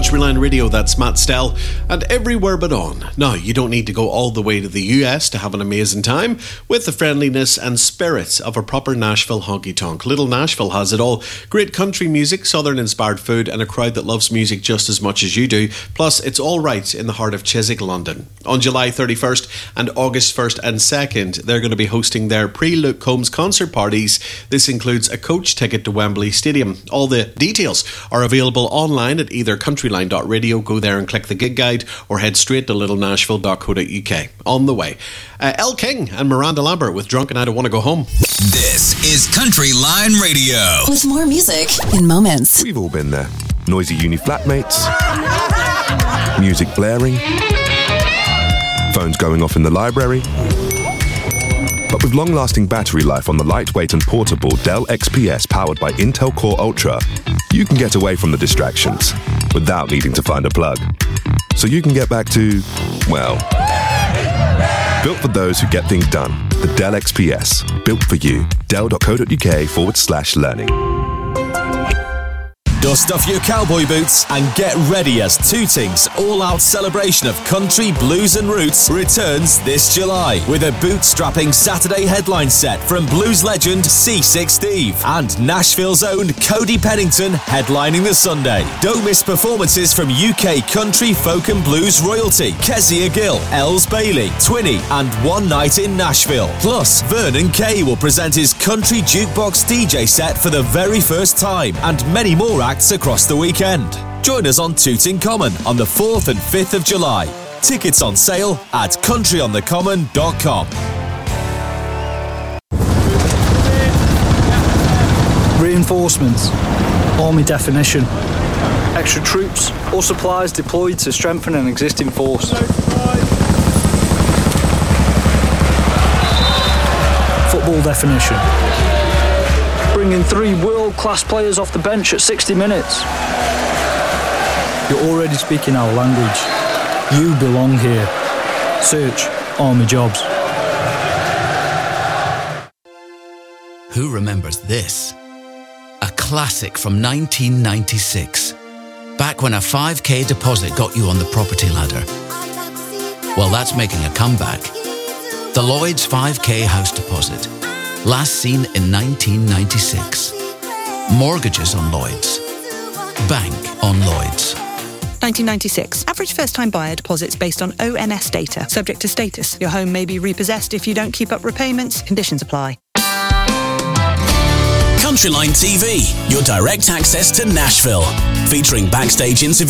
Countryline Radio, that's Matt Stell, and everywhere but on. Now, you don't need to go all the way to the US to have an amazing time with the friendliness and spirits of a proper Nashville honky-tonk. Little Nashville has it all. Great country music, southern-inspired food, and a crowd that loves music just as much as you do. Plus, it's all right in the heart of Chiswick, London. On July 31st and August 1st and 2nd, they're going to be hosting their pre-Luke Combs concert parties. This includes a coach ticket to Wembley Stadium. All the details are available online at either countryline.radio, go there and click the gig guide, or head straight to littlenashville.co.uk. On the way, Elle King and Miranda Lambert with Drunk and I Don't Want to Go Home. This is Countryline Radio. With more music in moments. We've all been there. Noisy uni flatmates, music blaring, phones going off in the library. But with long-lasting battery life on the lightweight and portable Dell XPS powered by Intel Core Ultra, you can get away from the distractions without needing to find a plug. So you can get back to, well, built for those who get things done. The Dell XPS, built for you. Dell.co.uk/learning. Dust off your cowboy boots and get ready as Tooting's all-out celebration of country, blues and roots returns this July with a bootstrapping Saturday headline set from blues legend C6 Steve and Nashville's own Cody Pennington headlining the Sunday. Don't miss performances from UK country, folk and blues royalty Kezia Gill, Els Bailey, Twinny and One Night in Nashville. Plus, Vernon Kay will present his country jukebox DJ set for the very first time and many more acts across the weekend. Join us on Tooting Common on the 4th and 5th of July. Tickets on sale at countryonthecommon.com. Reinforcements, Army definition, extra troops or supplies deployed to strengthen an existing force. Football definition, bringing 3 world-class players off the bench at 60 minutes. You're already speaking our language. You belong here. Search Army Jobs. Who remembers this? A classic from 1996. Back when a 5k deposit got you on the property ladder. Well, that's making a comeback. The Lloyds 5k house deposit. Last seen in 1996. Mortgages on Lloyds. Bank on Lloyds. 1996. Average first-time buyer deposits based on ONS data. Subject to status. Your home may be repossessed if you don't keep up repayments. Conditions apply. Countryline TV, your direct access to Nashville. Featuring backstage interviews